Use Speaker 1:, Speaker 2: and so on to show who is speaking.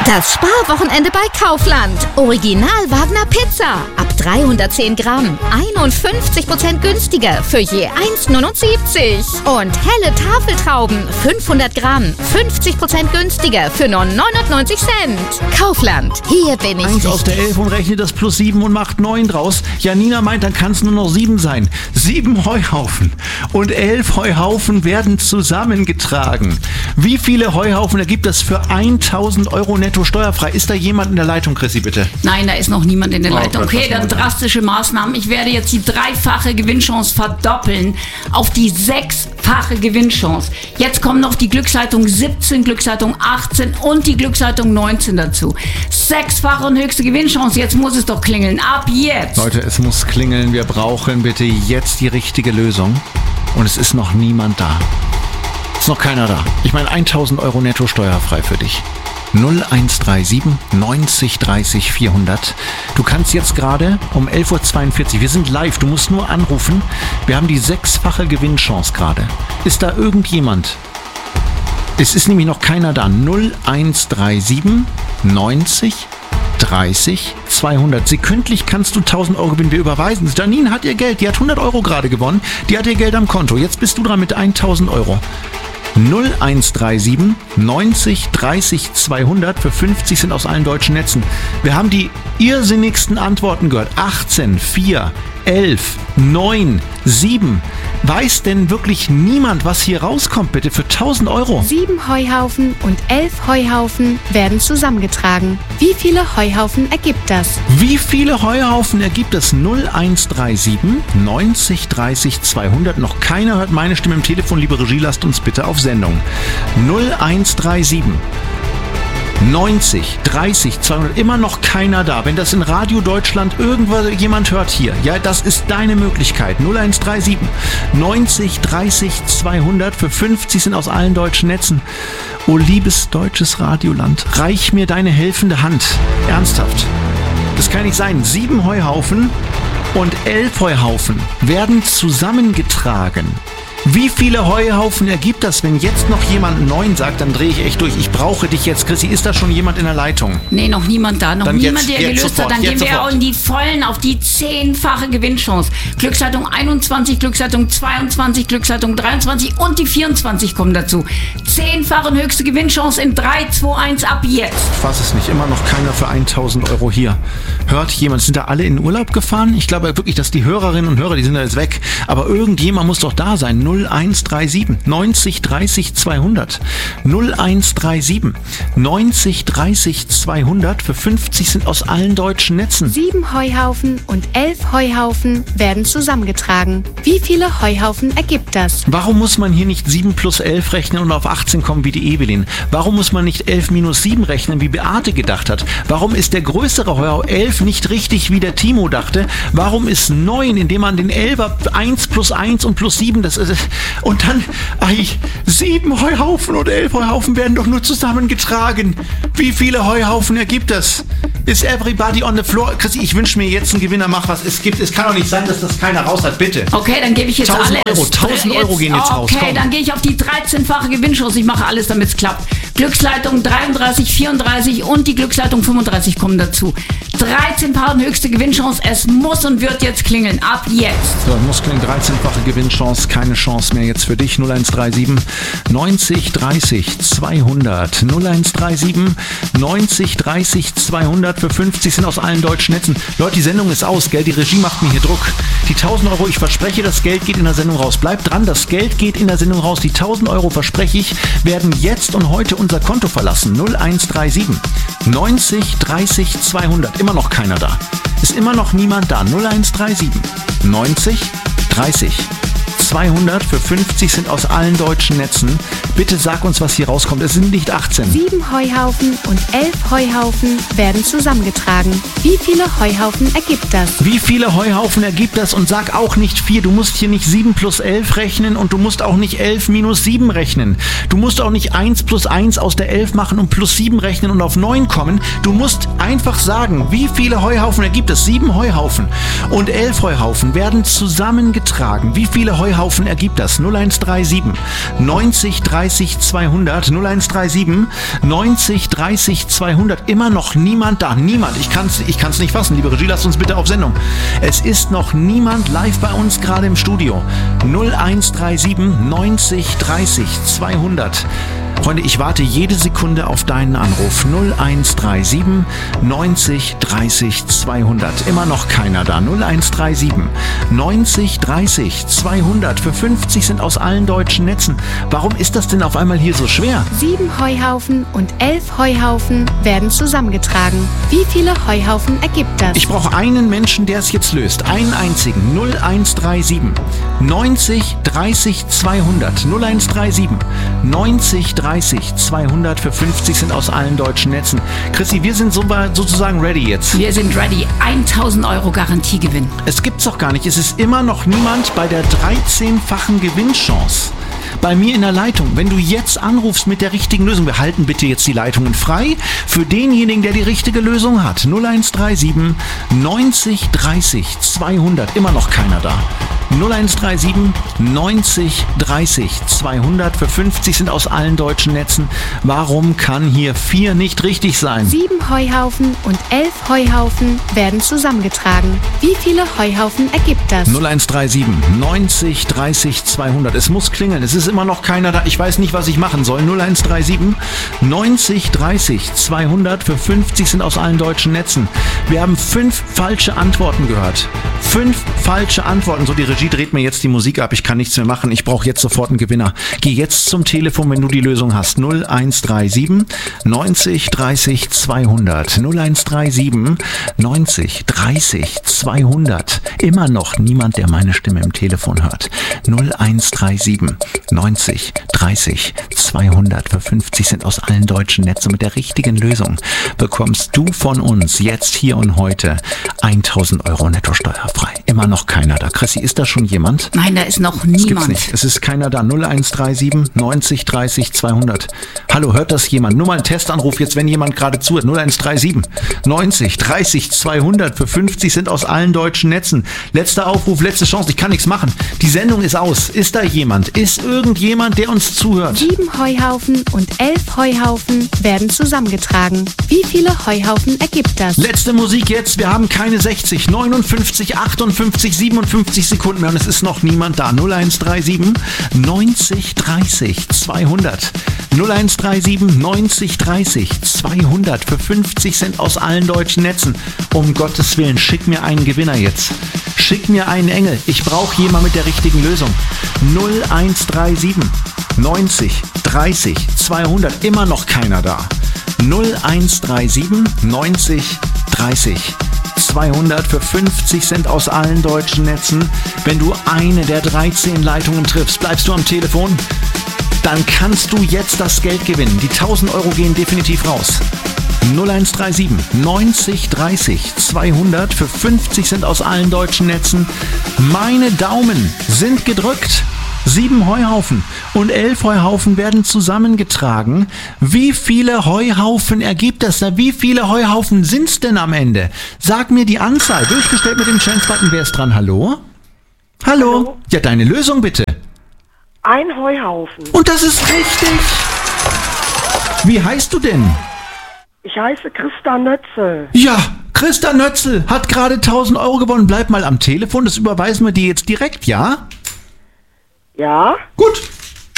Speaker 1: Das Sparwochenende bei Kaufland. Original Wagner Pizza. Ab 310 Gramm. 51% günstiger für je 1,79. Und helle Tafeltrauben. 500 Gramm. 50% günstiger für nur 99 Cent. Kaufland. Hier bin ich.
Speaker 2: 1 aus der 11 und rechnet das plus 7 und macht 9 draus. Janina meint, dann kann es nur noch 7 sein. 7 Heuhaufen und 11 Heuhaufen werden zusammengetragen. Wie viele Heuhaufen ergibt das für 1.000 Euro netto steuerfrei? Ist da jemand in der Leitung, Chrissy, bitte?
Speaker 3: Nein, da ist noch niemand in der Leitung.
Speaker 2: Gott,
Speaker 3: okay, dann drastische Maßnahmen. Ich werde jetzt die 3-fache Gewinnchance verdoppeln auf die 6-fache Gewinnchance. Jetzt kommen noch die Glücksleitung 17, Glücksleitung 18 und die Glücksleitung 19 dazu. 6-fache und höchste Gewinnchance. Jetzt muss es doch klingeln. Ab jetzt.
Speaker 2: Leute, es muss klingeln. Wir brauchen bitte jetzt die richtige Lösung. Und es ist noch niemand da. Ist noch keiner da. Ich meine 1.000 Euro netto steuerfrei für dich. 0137 90 30 400. Du kannst jetzt gerade um 11.42 Uhr, wir sind live, du musst nur anrufen. Wir haben die 6-fache Gewinnchance gerade. Ist da irgendjemand? Es ist nämlich noch keiner da. 0137 90 30 200. Sekündlich kannst du 1.000 Euro gewinnen. Wir überweisen. Janine hat ihr Geld. Die hat 100 Euro gerade gewonnen. Die hat ihr Geld am Konto. Jetzt bist du dran mit 1.000 Euro. 0137 90 30 200 für 50 sind aus allen deutschen Netzen. Wir haben die irrsinnigsten Antworten gehört. 18, 4, 11, 9, 7. Weiß denn wirklich niemand, was hier rauskommt, bitte, für 1.000 Euro?
Speaker 4: 7 Heuhaufen und 11 Heuhaufen werden zusammengetragen. Wie viele Heuhaufen ergibt das?
Speaker 2: Wie viele Heuhaufen ergibt es? 0137 90 30 200. Noch keiner hört meine Stimme im Telefon. Liebe Regie, lasst uns bitte auf Sendung. 0137 90, 30, 200, immer noch keiner da. Wenn das in Radio Deutschland jemand hört hier, ja, das ist deine Möglichkeit. 0137 90, 30, 200 für 50 sind aus allen deutschen Netzen. Oh, liebes deutsches Radioland, reich mir deine helfende Hand. Ernsthaft. Das kann nicht sein. 7 Heuhaufen und 11 Heuhaufen werden zusammengetragen. Wie viele Heuhaufen ergibt das, wenn jetzt noch jemand 9 sagt, dann drehe ich echt durch. Ich brauche dich jetzt, Chrissy. Ist da schon jemand in der Leitung?
Speaker 3: Nee, noch niemand da. Noch
Speaker 2: dann
Speaker 3: niemand, der gelöst
Speaker 2: sofort,
Speaker 3: hat. Dann gehen wir
Speaker 2: sofort.
Speaker 3: auch in die Vollen auf die 10-fache Gewinnchance. Glücksleitung 21, Glücksleitung 22, Glücksleitung 23 und die 24 kommen dazu. 10-fache und höchste Gewinnchance in 3, 2, 1 ab jetzt.
Speaker 2: Ich fass es nicht. Immer noch keiner für 1.000 Euro hier. Hört jemand? Sind da alle in den Urlaub gefahren? Ich glaube wirklich, dass die Hörerinnen und Hörer, die sind da jetzt weg. Aber irgendjemand muss doch da sein. 0137 90 30 200. 0137 90 30 200 für 50 sind aus allen deutschen Netzen.
Speaker 4: 7 Heuhaufen und 11 Heuhaufen werden zusammengetragen. Wie viele Heuhaufen ergibt das?
Speaker 2: Warum muss man hier nicht 7 plus 11 rechnen und auf 18 kommen wie die Evelyn? Warum muss man nicht 11 minus 7 rechnen, wie Beate gedacht hat? Warum ist der größere Heuhaufen 11 nicht richtig, wie der Timo dachte? Warum ist 9, indem man den 11er 1 plus 1 und plus 7, das ist... Und dann, 7 Heuhaufen und 11 Heuhaufen werden doch nur zusammengetragen. Wie viele Heuhaufen ergibt das? Is everybody on the floor? Chrissy, ich wünsche mir jetzt einen Gewinner, mach was es gibt. Es kann doch nicht sein, dass das keiner raus hat, bitte.
Speaker 3: Okay, dann gebe ich jetzt
Speaker 2: 1.000
Speaker 3: alles.
Speaker 2: Euro, 1.000 Euro gehen jetzt raus.
Speaker 3: Okay,
Speaker 2: komm.
Speaker 3: dann gehe ich auf die 13-fache Gewinnchance. Ich mache alles, damit es klappt. Glücksleitung 33, 34 und die Glücksleitung 35 kommen dazu. 13-fache höchste Gewinnchance. Es muss und wird jetzt klingeln. Ab jetzt.
Speaker 2: So, muss klingen, 13-fache Gewinnchance. Keine Chance mehr jetzt für dich. 0137 90 30 200. 0137 90 30 200 für 50 sind aus allen deutschen Netzen. Leute, die Sendung ist aus, gell? Die Regie macht mir hier Druck. Die 1.000 Euro, ich verspreche, das Geld geht in der Sendung raus. Bleibt dran, das Geld geht in der Sendung raus. Die 1.000 Euro, verspreche ich, werden jetzt und heute unser Konto verlassen. 0137 90 30 200. Immer noch keiner da. Ist immer noch niemand da. 0137 90 30 200 für 50 sind aus allen deutschen Netzen. Bitte sag uns, was hier rauskommt. Es sind nicht 18.
Speaker 4: 7 Heuhaufen und 11 Heuhaufen werden zusammengetragen. Wie viele Heuhaufen ergibt das?
Speaker 2: Wie viele Heuhaufen ergibt das? Und sag auch nicht 4. Du musst hier nicht 7 plus 11 rechnen und du musst auch nicht 11 minus 7 rechnen. Du musst auch nicht 1 plus 1 aus der 11 machen und plus 7 rechnen und auf 9 kommen. Du musst einfach sagen, wie viele Heuhaufen ergibt es? 7 Heuhaufen und 11 Heuhaufen werden zusammengetragen. Wie viele Heuhaufen ergibt das? 0137 90 30 30 200, 0137 90 30 200. Immer noch niemand da. Niemand. Ich kann's nicht fassen. Liebe Regie, lasst uns bitte auf Sendung. Es ist noch niemand live bei uns gerade im Studio. 0137 90 30 200. Freunde, ich warte jede Sekunde auf deinen Anruf. 0137 90 30 200. Immer noch keiner da. 0137 90 30 200. Für 50 sind aus allen deutschen Netzen. Warum ist das denn auf einmal hier so schwer?
Speaker 4: 7 Heuhaufen und 11 Heuhaufen werden zusammengetragen. Wie viele Heuhaufen ergibt das?
Speaker 2: Ich brauche einen Menschen, der es jetzt löst. Einen einzigen. 0137 90 30 200. 0137 90 30 200. Für 50 sind aus allen deutschen Netzen. Chrissy, wir sind sozusagen ready jetzt.
Speaker 3: Wir sind ready. 1000 Euro Garantiegewinn.
Speaker 2: Es gibt's doch gar nicht. Es ist immer noch niemand bei der 13-fachen Gewinnchance. Bei mir in der Leitung. Wenn du jetzt anrufst mit der richtigen Lösung, wir halten bitte jetzt die Leitungen frei für denjenigen, der die richtige Lösung hat. 0137 90 30 200. Immer noch keiner da. 0137 90 30 200. Für 50 sind aus allen deutschen Netzen. Warum kann hier 4 nicht richtig sein?
Speaker 4: 7 Heuhaufen und 11 Heuhaufen werden zusammengetragen. Wie viele Heuhaufen ergibt das?
Speaker 2: 0137 90 30 200. Es muss klingeln. Es ist immer noch keiner da. Ich weiß nicht, was ich machen soll. 0137 90 30 200. Für 50 sind aus allen deutschen Netzen. Wir haben 5 falsche Antworten gehört. 5 falsche Antworten. So, die Regie dreht mir jetzt die Musik ab. Ich kann nichts mehr machen. Ich brauche jetzt sofort einen Gewinner. Geh jetzt zum Telefon, wenn du die Lösung hast. 0137 90 30 200. 0137 90 30 200. Immer noch niemand, der meine Stimme im Telefon hört. 0137 90 30 200. Für 50 sind aus allen deutschen Netzen. Mit der richtigen Lösung bekommst du von uns jetzt, hier und heute 1000 Euro netto steuerfrei. Immer noch keiner da. Chrissy, ist da schon jemand?
Speaker 3: Nein, da ist noch
Speaker 2: Das gibt's
Speaker 3: niemand.
Speaker 2: nicht. Es ist keiner da. 0137 90 30 200. Hallo, hört das jemand? Nur mal ein Testanruf jetzt, wenn jemand gerade zuhört. 0137 90 30 200. Für 50 sind aus allen deutschen Netzen. Letzter Aufruf, letzte Chance. Ich kann nichts machen. Die Sendung ist aus. Ist da jemand? Ist irgendjemand, der uns zuhört?
Speaker 4: 7 Heuhaufen und 11 Heuhaufen werden zusammengetragen. Wie viele Heuhaufen ergibt das?
Speaker 2: Letzte Musik jetzt. Wir haben keine 60, 59, 58, 57 Sekunden mehr und es ist noch niemand da. 0137 90 30 200. 0137 90 30 200. Für 50 sind aus allen deutschen Netzen. Um Gottes Willen, schick mir einen Gewinner jetzt. Schick mir einen Engel. Ich brauche jemanden mit der richtigen Lösung. 0137 90 30 200. Immer noch keiner da. 0137 90 30 200. Für 50 sind aus allen deutschen Netzen. Wenn du eine der 13 Leitungen triffst, bleibst du am Telefon, dann kannst du jetzt das Geld gewinnen. Die 1000 Euro gehen definitiv raus. 0137 90 30 200. Für 50 sind aus allen deutschen Netzen. Meine Daumen sind gedrückt. 7 Heuhaufen und 11 Heuhaufen werden zusammengetragen. Wie viele Heuhaufen ergibt das? Wie viele Heuhaufen sind's denn am Ende? Sag mir die Anzahl. Durchgestellt mit dem Chance-Button. Wer ist dran? Hallo? Hallo? Ja, deine Lösung bitte.
Speaker 5: Ein Heuhaufen.
Speaker 2: Und das ist richtig. Wie heißt du denn?
Speaker 5: Ich heiße Christa Nötzel.
Speaker 2: Ja, Christa Nötzel hat gerade 1000 Euro gewonnen. Bleib mal am Telefon, das überweisen wir dir jetzt direkt, ja?
Speaker 5: Ja?
Speaker 2: Gut,